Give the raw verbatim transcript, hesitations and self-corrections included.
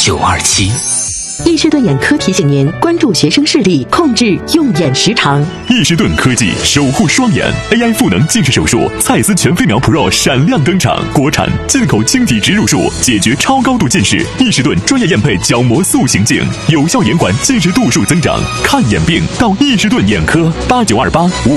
九二七。 易士顿眼科提醒您关注学生视力，控制用眼时长。 易士顿科技守护双眼 A I 赋能近视手术，蔡司全飞秒 Pro 闪亮登场，国产进口晶体植入术，解决超高度近视。易士顿专业验配角膜塑形镜，有效延缓近视度数增长。看眼病到易士顿眼科，八九二八五。